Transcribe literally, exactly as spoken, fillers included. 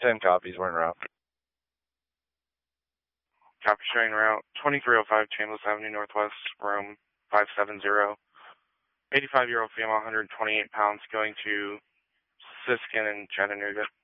ten copies, we're en route. Copy, showing route twenty-three oh five Chambliss Avenue Northwest, room five seven zero. eighty-five-year-old female, one hundred twenty-eight pounds, going to Siskin in Chattanooga.